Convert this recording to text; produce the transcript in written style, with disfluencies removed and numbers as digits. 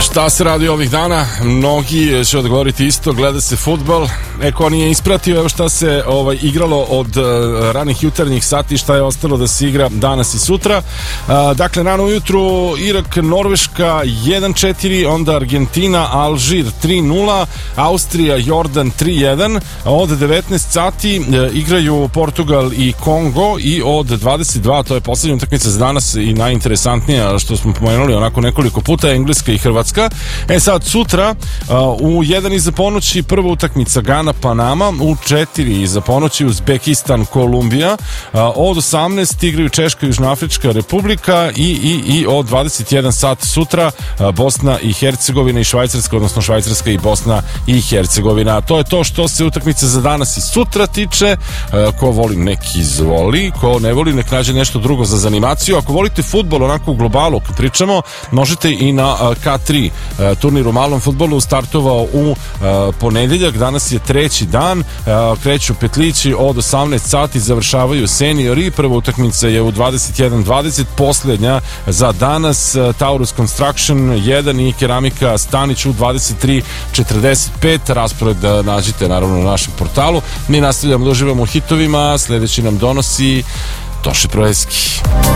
Šta se radi ovih dana? Mnogi će odgovoriti isto, gleda se fudbal. Ko nije ispratio, evo šta se igralo od ranih jutarnjih sati, šta je ostalo da se igra danas i sutra. Dakle, rano ujutru Irak, Norveška 1-4, onda Argentina, Alžir 3-0, Austrija, Jordan 3-1. Od 19 sati igraju Portugal i Kongo i od 22, to je poslednja utakmica za danas i najinteresantnija što smo pomenuli onako nekoliko puta, Engleska i Hrvatska. Sad sutra u 1 iza ponoći prva utakmica Gana, Panama, u 4 iza ponoći Uzbekistan, Kolumbija, od 18 igraju Češka, Južnoafrička Republika i od 21 sat sutra Bosna i Hercegovina i Švajcarska, odnosno Švajcarska i Bosna i Hercegovina. To je to što se utakmice za danas i sutra tiče. Ko voli nek izvoli, ko ne voli nek nađe nešto drugo za zanimaciju. Ako volite fudbal onako u globalu kad pričamo, možete i na K3. Turnir u malom fudbalu startovao u ponedeljak, danas je treći dan, kreću petlići od 18 sati, završavaju seniori, prva utakmica je u 21:20, poslednja za danas Taurus Construction 1 i Keramika Stanić u 23:45. Raspored nađite naravno na našem portalu. Mi nastavljamo da uživamo u hitovima, sledeći nam donosi Toše Proeski.